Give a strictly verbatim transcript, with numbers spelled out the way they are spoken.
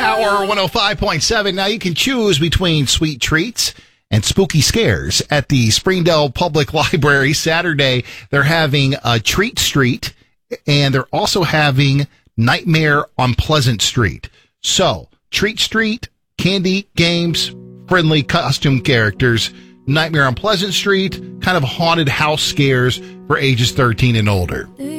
Power one oh five point seven. Now you can choose between sweet treats and spooky scares at the Springdale Public Library. Saturday, they're having a treat street, and they're also having Nightmare on Pleasant Street. So, treat street, candy, games, friendly costume characters. Nightmare on Pleasant Street, kind of haunted house scares for ages thirteen and older.